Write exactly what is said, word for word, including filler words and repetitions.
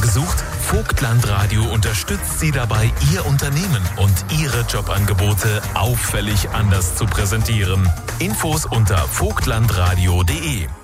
besucht? Vogtland Radio unterstützt Sie dabei, Ihr Unternehmen und Ihre Jobangebote auffällig anders zu präsentieren. Infos unter vogtlandradio punkt de.